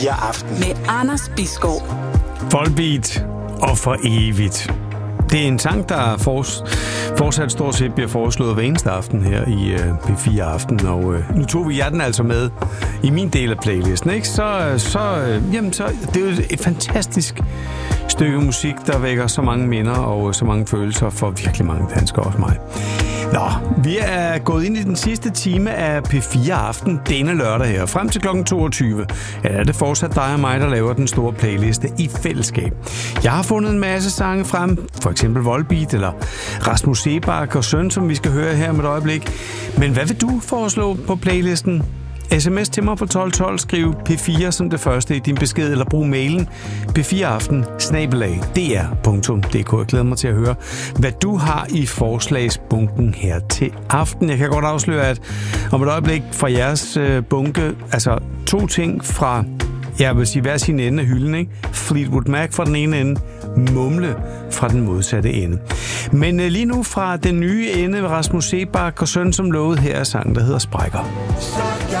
Aften med Anders Bisgaard. Volbeat og for evigt. Det er en sang, der fortsat stort set bliver foreslået hver eneste aften her i P4 Aften, og nu tog vi den altså med i min del af playlisten, ikke? Så det er jo et fantastisk stykke musik, der vækker så mange minder og så mange følelser for virkelig mange danskere, også mig. Nå, vi er gået ind i den sidste time af P4 Aften denne lørdag her. Frem til kl. 22 er det fortsat dig og mig, der laver den store playliste i fællesskab. Jeg har fundet en masse sange frem, for eksempel Volbeat eller Rasmus Seebach og Søn, som vi skal høre her med et øjeblik. Men hvad vil du foreslå på playlisten? SMS til mig på 1212, skriv P4 som det første i din besked, eller brug mailen p4aften@dr.dk. Jeg glæder mig til at høre, hvad du har i forslagsbunken her til aften. Jeg kan godt afsløre, at om et øjeblik fra jeres bunke, altså 2 ting fra, jeg vil sige hver sin ende af hylden, ikke? Fleetwood Mac fra den ene ende, Mumle fra den modsatte ende. Men lige nu fra den nye ende, Rasmus Seebach og Søn som lovet, her er sangen, der hedder Sprækker.